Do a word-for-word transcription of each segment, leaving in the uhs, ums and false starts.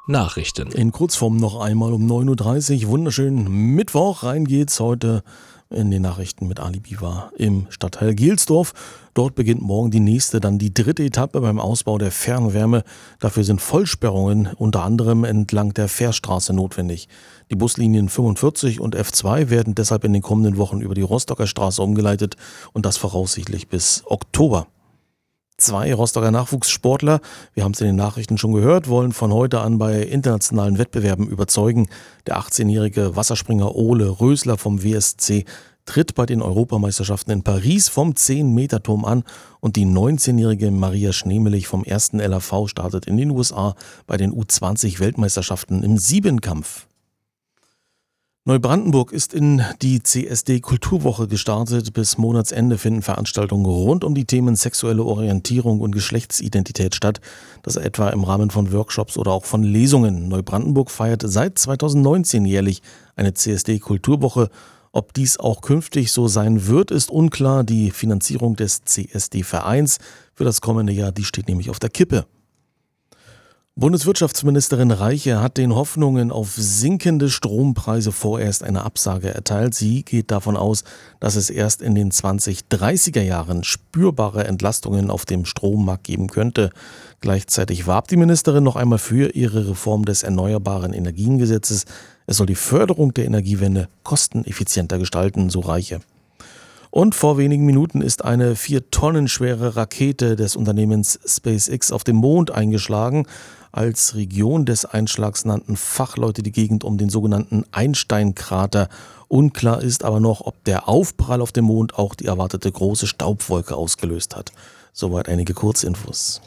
Nachrichten. In Kurzform noch einmal um neun Uhr dreißig. Wunderschönen Mittwoch. Rein geht's heute in den Nachrichten mit Ali Biwa im Stadtteil Gelsdorf. Dort beginnt morgen die nächste, dann die dritte Etappe beim Ausbau der Fernwärme. Dafür sind Vollsperrungen unter anderem entlang der Fährstraße notwendig. Die Buslinien fünfundvierzig und F zwei werden deshalb in den kommenden Wochen über die Rostocker Straße umgeleitet und das voraussichtlich bis Oktober. Zwei Rostocker Nachwuchssportler, wir haben es in den Nachrichten schon gehört, wollen von heute an bei internationalen Wettbewerben überzeugen. Der achtzehnjährige Wasserspringer Ole Rösler vom W S C tritt bei den Europameisterschaften in Paris vom zehn-Meter-Turm an und die neunzehnjährige Maria Schneemelich vom ersten L A V startet in den U S A bei den U zwanzig Weltmeisterschaften im Siebenkampf. Neubrandenburg ist in die C S D-Kulturwoche gestartet. Bis Monatsende finden Veranstaltungen rund um die Themen sexuelle Orientierung und Geschlechtsidentität statt. Das etwa im Rahmen von Workshops oder auch von Lesungen. Neubrandenburg feiert seit zweitausendneunzehn jährlich eine C S D-Kulturwoche. Ob dies auch künftig so sein wird, ist unklar. Die Finanzierung des C S D-Vereins für das kommende Jahr, die steht nämlich auf der Kippe. Bundeswirtschaftsministerin Reiche hat den Hoffnungen auf sinkende Strompreise vorerst eine Absage erteilt. Sie geht davon aus, dass es erst in den zwanzig-dreißiger Jahren spürbare Entlastungen auf dem Strommarkt geben könnte. Gleichzeitig warb die Ministerin noch einmal für ihre Reform des Erneuerbaren Energiengesetzes. Es soll die Förderung der Energiewende kosteneffizienter gestalten, so Reiche. Und vor wenigen Minuten ist eine vier Tonnen schwere Rakete des Unternehmens SpaceX auf dem Mond eingeschlagen. Als Region des Einschlags nannten Fachleute die Gegend um den sogenannten Einstein-Krater. Unklar ist aber noch, ob der Aufprall auf dem Mond auch die erwartete große Staubwolke ausgelöst hat. Soweit einige Kurzinfos.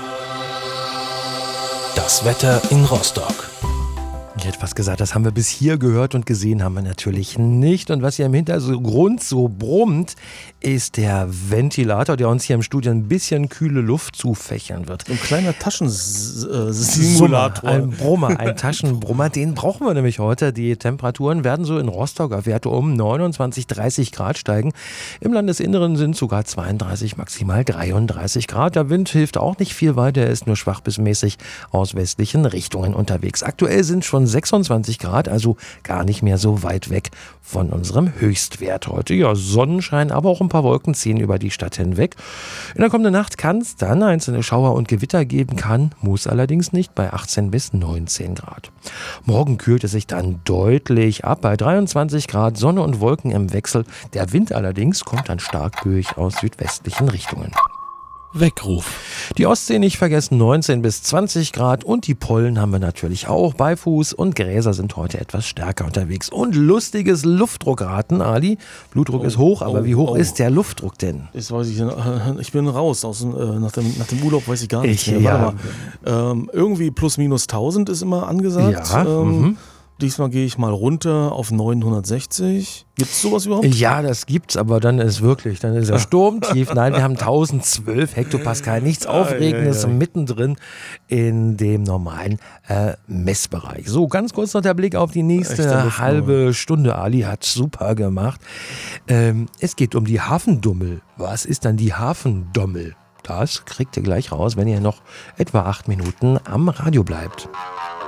Das Wetter in Rostock. Ich hätte fast gesagt, das haben wir bis hier gehört und gesehen haben wir natürlich nicht. Und was hier im Hintergrund so brummt, ist der Ventilator, der uns hier im Studio ein bisschen kühle Luft zufächern wird. Ein kleiner Taschensimulator. Ein Brummer, ein Taschenbrummer, den brauchen wir nämlich heute. Die Temperaturen werden so in Rostock auf Werte um neunundzwanzig, dreißig Grad steigen. Im Landesinneren sind sogar zweiunddreißig, maximal dreiunddreißig Grad. Der Wind hilft auch nicht viel weiter, er ist nur schwach bis mäßig aus westlichen Richtungen unterwegs. Aktuell sind schon sechsundzwanzig Grad, also gar nicht mehr so weit weg von unserem Höchstwert heute. Ja, Sonnenschein, aber auch ein paar Wolken ziehen über die Stadt hinweg. In der kommenden Nacht kann es dann einzelne Schauer und Gewitter geben, kann, muss allerdings nicht, bei achtzehn bis neunzehn Grad. Morgen kühlt es sich dann deutlich ab, bei dreiundzwanzig Grad, Sonne und Wolken im Wechsel. Der Wind allerdings kommt dann stark böig aus südwestlichen Richtungen. Weckruf. Die Ostsee nicht vergessen, neunzehn bis zwanzig Grad und die Pollen haben wir natürlich auch. Beifuß und Gräser sind heute etwas stärker unterwegs. Und lustiges Luftdruckraten, Ali. Blutdruck Oh, ist hoch, aber oh, wie hoch oh. ist der Luftdruck denn? Das weiß ich, ich bin raus. Aus, dem, äh, nach, dem, nach dem Urlaub weiß ich gar nicht Ich, mehr. ja. Warte mal. Ähm, irgendwie plus minus tausend ist immer angesagt. Ja, ähm, mhm. Diesmal gehe ich mal runter auf neunhundertsechzig. Gibt es sowas überhaupt? Ja, das gibt's, aber dann ist wirklich, dann ist er sturmtief. Nein, wir haben tausendzwölf Hektopascal, nichts Aufregendes, ei, ei, ei. mittendrin in dem normalen äh, Messbereich. So, ganz kurz noch der Blick auf die nächste Echter halbe Stunde. Ali hat super gemacht. Ähm, es geht um die Hafendummel. Was ist dann die Hafendommel? Das kriegt ihr gleich raus, wenn ihr noch etwa acht Minuten am Radio bleibt.